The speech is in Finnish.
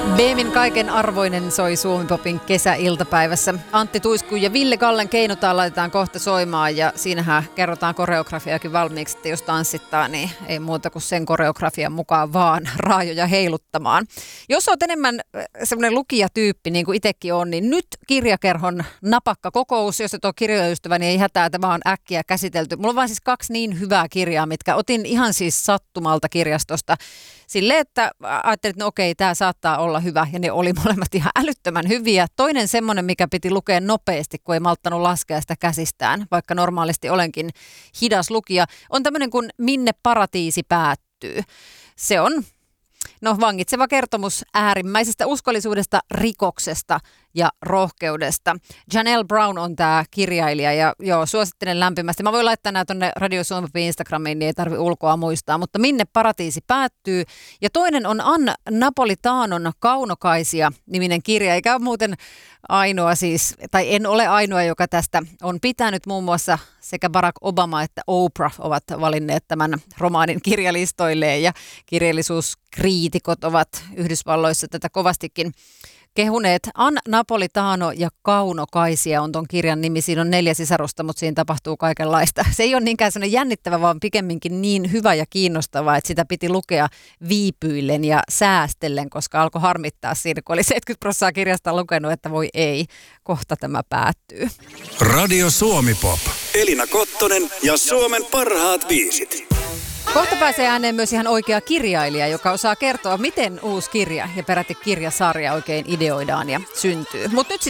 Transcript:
Beemin kaiken arvoinen soi Suomi-popin kesäiltapäivässä. Antti Tuisku ja Ville Gallen Keinutaan laitetaan kohta soimaan ja siinähän kerrotaan koreografiakin valmiiksi, että jos tanssittaa, niin ei muuta kuin sen koreografian mukaan vaan raajoja heiluttamaan. Jos olet enemmän semmoinen lukijatyyppi, niin kuin itsekin on, niin nyt Kirjakerhon napakka kokous. Jos et ole kirjoystävä, niin ei hätää, tämä on äkkiä käsitelty. Mulla on vain siis 2 niin hyvää kirjaa, mitkä otin ihan siis sattumalta kirjastosta. Silleen, että ajattelin, että no okei, tämä saattaa olla hyvä, ja ne oli molemmat ihan älyttömän hyviä. Toinen semmoinen, mikä piti lukea nopeasti, kun ei malttanut laskea sitä käsistään, vaikka normaalisti olenkin hidas lukija, on tämmöinen kuin Minne paratiisi päättyy. Se on vangitseva kertomus äärimmäisestä uskollisuudesta, rikoksesta ja rohkeudesta. Janelle Brown on tämä kirjailija ja suosittelen lämpimästi. Mä voin laittaa nämä tuonne Radio Suomi Instagramiin, niin ei tarvitse ulkoa muistaa, mutta Minne paratiisi päättyy. Ja toinen on Anna Napolitanon Kaunokaisia-niminen kirja, eikä ole muuten ainoa siis, tai en ole ainoa, joka tästä on pitänyt. Muun muassa sekä Barack Obama että Oprah ovat valinneet tämän romaanin kirjalistoilleen ja kirjallisuuskriitikot ovat Yhdysvalloissa tätä kovastikin kehuneet. Anna Napolitano ja Kaunokaisia on ton kirjan nimi. Siinä on 4 sisarusta, mutta siinä tapahtuu kaikenlaista. Se ei ole niinkään sellainen jännittävä, vaan pikemminkin niin hyvä ja kiinnostava, että sitä piti lukea viipyillen ja säästellen, koska alkoi harmittaa siinä, kun oli 70% kirjasta lukenut, että voi ei, kohta tämä päättyy. Radio Suomi Pop. Elina Kottonen ja Suomen parhaat biisit. Kohta pääsee ääneen myös ihan oikea kirjailija, joka osaa kertoa, miten uusi kirja ja peräti kirjasarja oikein ideoidaan ja syntyy. Mutta nyt sitten